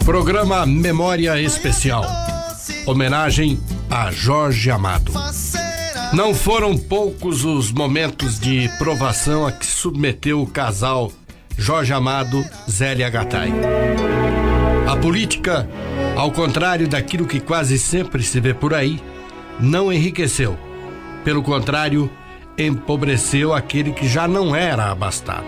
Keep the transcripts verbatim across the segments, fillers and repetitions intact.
Programa Memória Especial. Homenagem a Jorge Amado. Não foram poucos os momentos de provação a que submeteu o casal Jorge Amado, Zélia Gattai. A política, ao contrário daquilo que quase sempre se vê por aí, não enriqueceu. Pelo contrário, empobreceu aquele que já não era abastado.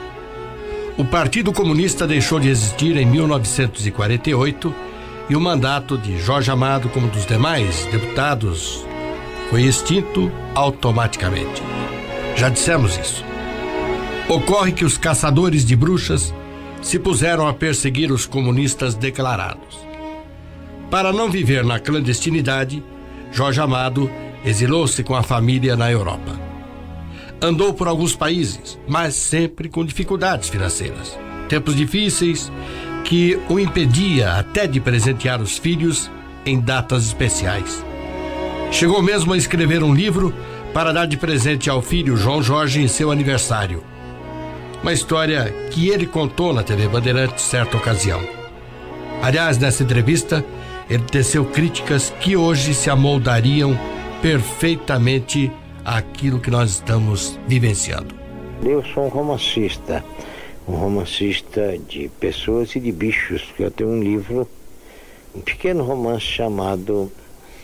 O Partido Comunista deixou de existir em mil novecentos e quarenta e oito e o mandato de Jorge Amado, como dos demais deputados, foi extinto automaticamente. Já dissemos isso. Ocorre que os caçadores de bruxas se puseram a perseguir os comunistas declarados. Para não viver na clandestinidade, Jorge Amado exilou-se com a família na Europa. Andou por alguns países, mas sempre com dificuldades financeiras. Tempos difíceis que o impedia até de presentear os filhos em datas especiais. Chegou mesmo a escrever um livro para dar de presente ao filho João Jorge em seu aniversário. Uma história que ele contou na T V Bandeirantes certa ocasião. Aliás, nessa entrevista, ele teceu críticas que hoje se amoldariam perfeitamente àquilo que nós estamos vivenciando. Eu sou um romancista, um romancista de pessoas e de bichos, porque eu tenho um livro, um pequeno romance chamado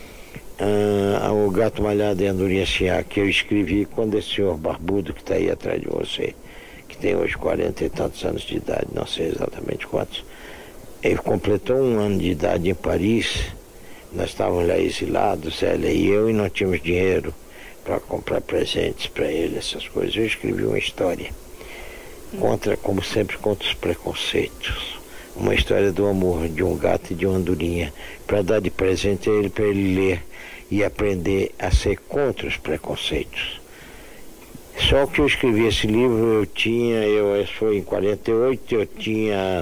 uh, O Gato Malhado e a Andorinha Sinhá, que eu escrevi quando esse senhor barbudo que está aí atrás de você, que tem hoje quarenta e tantos anos de idade, não sei exatamente quantos, ele completou um ano de idade em Paris. Nós estávamos lá exilados, Zélia e eu, e não tínhamos dinheiro para comprar presentes para ele, essas coisas. Eu escrevi uma história contra, como sempre, contra os preconceitos. Uma história do amor de um gato e de uma andorinha, para dar de presente a ele, para ele ler e aprender a ser contra os preconceitos. Só que eu escrevi esse livro, eu tinha, eu, isso foi em quarenta e oito, eu tinha,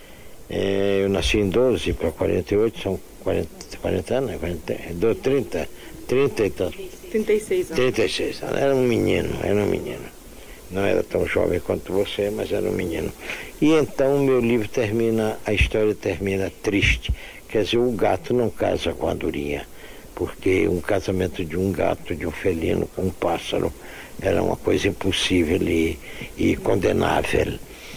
é, eu nasci em doze para quarenta e oito, são quarenta, quarenta anos, quarenta, trinta, trinta e tanto. trinta e seis anos. trinta e seis anos, era um menino, era um menino. Não era tão jovem quanto você, mas era um menino. E então o meu livro termina, a história termina triste. Quer dizer, o gato não casa com a andorinha, porque um casamento de um gato, de um felino com um pássaro, era uma coisa impossível e, e condenável.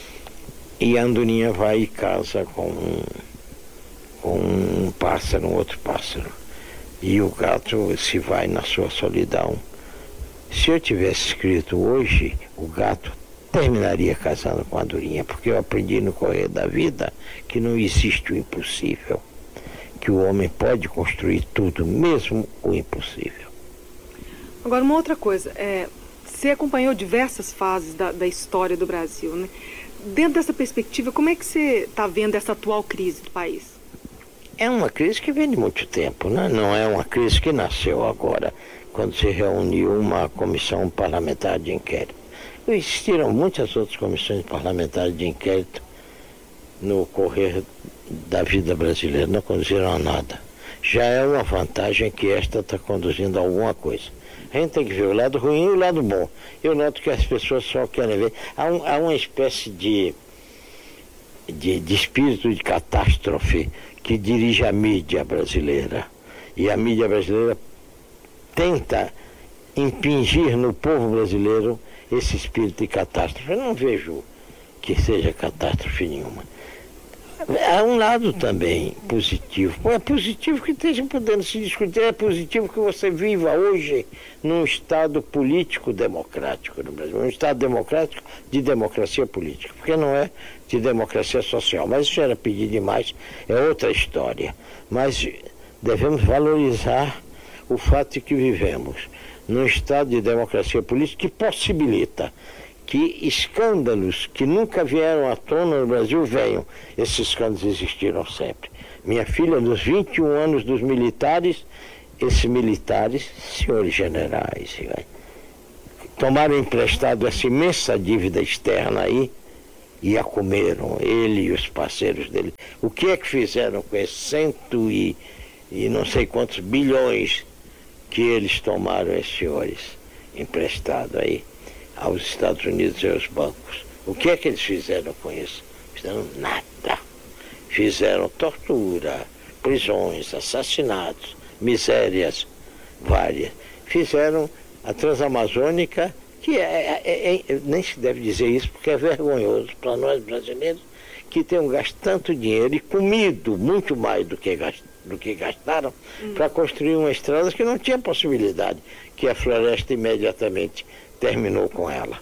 E a andorinha vai e casa com um, com um pássaro, um outro pássaro. E o gato se vai na sua solidão. Se eu tivesse escrito hoje, o gato terminaria casando com a andorinha, porque eu aprendi no correr da vida que não existe o impossível, que o homem pode construir tudo, mesmo o impossível. Agora, uma outra coisa, é, você acompanhou diversas fases da, da história do Brasil, né? Dentro dessa perspectiva, como é que você está vendo essa atual crise do país? É uma crise que vem de muito tempo, né? Não é uma crise que nasceu agora, quando se reuniu uma comissão parlamentar de inquérito. Existiram muitas outras comissões parlamentares de inquérito no correr da vida brasileira, não conduziram a nada. Já é uma vantagem que esta está conduzindo a alguma coisa. A gente tem que ver o lado ruim e o lado bom. Eu noto que as pessoas só querem ver. Há, um, há uma espécie de, de, de espírito de catástrofe que dirige a mídia brasileira. E a mídia brasileira tenta impingir no povo brasileiro esse espírito de catástrofe. Eu não vejo que seja catástrofe nenhuma. Há um lado também positivo. É positivo que esteja podendo se discutir, é positivo que você viva hoje num Estado político democrático no Brasil, um Estado democrático de democracia política, porque não é de democracia social. Mas isso era pedir demais, é outra história. Mas devemos valorizar o fato de que vivemos num Estado de democracia política que possibilita que escândalos que nunca vieram à tona no Brasil venham. Esses escândalos existiram sempre. Minha filha, nos vinte e um anos dos militares, esses militares, senhores generais, tomaram emprestado essa imensa dívida externa aí e a comeram, ele e os parceiros dele. O que é que fizeram com esses cento e, e não sei quantos bilhões que eles tomaram, esses senhores, emprestado aí aos Estados Unidos e aos bancos? O que é que eles fizeram com isso? Fizeram nada. fizeram tortura, prisões, assassinatos, misérias várias. Fizeram a Transamazônica, que é, é, é, nem se deve dizer isso porque é vergonhoso para nós brasileiros, que tenham gasto tanto dinheiro e comido muito mais do que, gast, do que gastaram hum. para construir uma estrada que não tinha possibilidade, que a floresta imediatamente terminou com ela.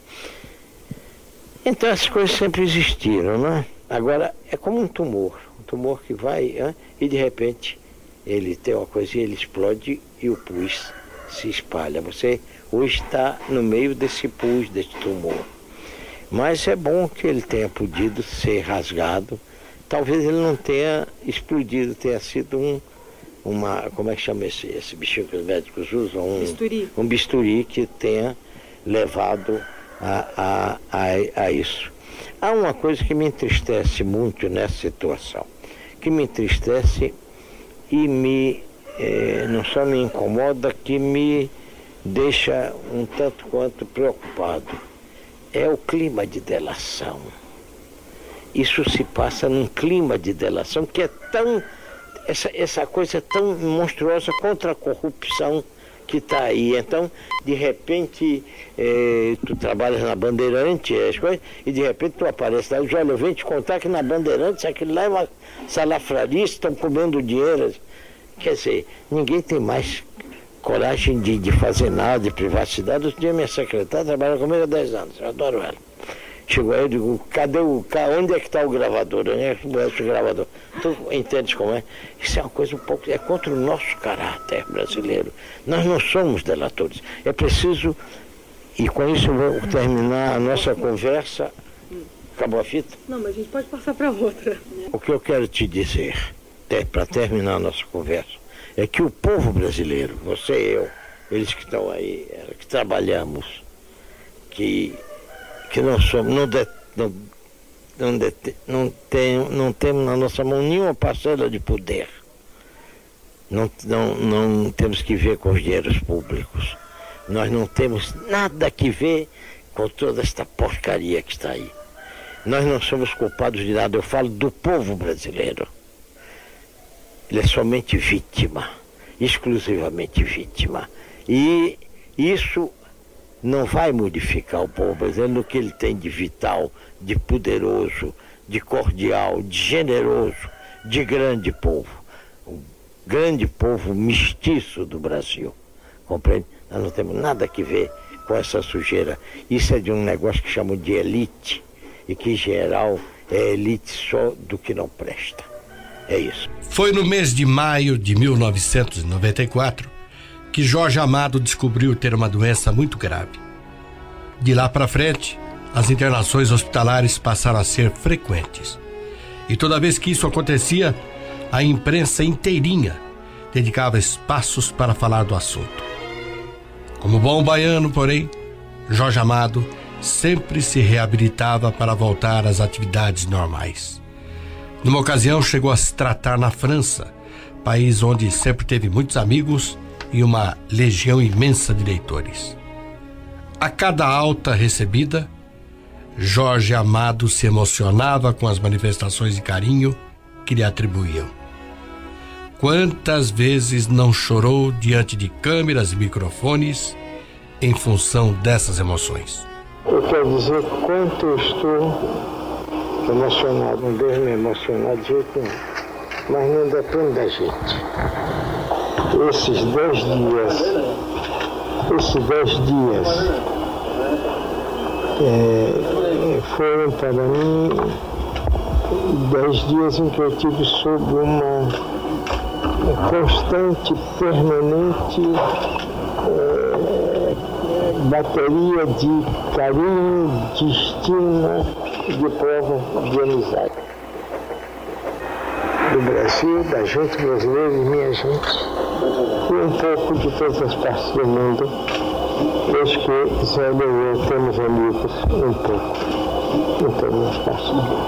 Então as coisas sempre existiram, não é? Agora é como um tumor, um tumor que vai hein? e de repente ele tem uma coisinha, ele explode e o pus se espalha. Você hoje está no meio desse pus, desse tumor. Mas é bom que ele tenha podido ser rasgado. Talvez ele não tenha explodido, tenha sido um, uma, como é que chama esse, esse bichinho que os médicos usam? Um bisturi. Um bisturi que tenha levado a, a, a, a isso. Há uma coisa que me entristece muito nessa situação, que me entristece e me, eh, não só me incomoda, que me deixa um tanto quanto preocupado. É o clima de delação. Isso se passa num clima de delação que é tão, essa, essa coisa tão monstruosa contra a corrupção que está aí. Então, de repente, eh, tu trabalhas na Bandeirante, as coisas, e de repente tu aparece lá e diz, olha, eu venho te contar que na Bandeirante, aquilo lá é uma salafraria, estão comendo dinheiro. Quer dizer, ninguém tem mais coragem de, de fazer nada, de privacidade. Outro dia minha secretária trabalha comigo há dez anos, eu adoro ela. Chegou aí, eu digo, cadê o, onde é que está o gravador? Onde é que o gravador? Tu entende como é? Isso é uma coisa um pouco, é contra o nosso caráter brasileiro. Nós não somos delatores. É preciso, e com isso eu vou terminar a nossa conversa. Acabou a fita? Não, mas a gente pode passar para outra. O que eu quero te dizer, para terminar a nossa conversa, é que o povo brasileiro, você e eu, eles que estão aí, que trabalhamos, que, que não somos, não, de, não, não, de, não, tem, não temos na nossa mão nenhuma parcela de poder. Não, não, não temos que ver com os dinheiros públicos. Nós não temos nada que ver com toda esta porcaria que está aí. Nós não somos culpados de nada, eu falo do povo brasileiro. Ele é somente vítima, exclusivamente vítima. E isso não vai modificar o povo brasileiro no que ele tem de vital, de poderoso, de cordial, de generoso, de grande povo. O grande povo mestiço do Brasil. Compreende? Nós não temos nada a ver com essa sujeira. Isso é de um negócio que chamam de elite, e que em geral é elite só do que não presta. É isso. Foi no mês de maio de mil novecentos e noventa e quatro que Jorge Amado descobriu ter uma doença muito grave. De lá para frente, as internações hospitalares passaram a ser frequentes. E toda vez que isso acontecia, a imprensa inteirinha dedicava espaços para falar do assunto. Como bom baiano, porém, Jorge Amado sempre se reabilitava para voltar às atividades normais. Numa ocasião, chegou a se tratar na França, país onde sempre teve muitos amigos e uma legião imensa de leitores. A cada alta recebida, Jorge Amado se emocionava com as manifestações de carinho que lhe atribuíam. Quantas vezes não chorou diante de câmeras e microfones em função dessas emoções? Eu quero dizer quanto eu estou emocionado, não devo me emocionar de jeito nenhum, mas não depende da gente. Esses dez dias, esses dez dias é, foram para mim dez dias em que eu tive sob uma, uma constante, permanente é, bateria de carinho, de estima, de prova de amizade. Do Brasil, da gente brasileira e minha gente, e um pouco de todas as partes do mundo, desde que Zé e eu temos amigos um pouco em todas as partes do mundo.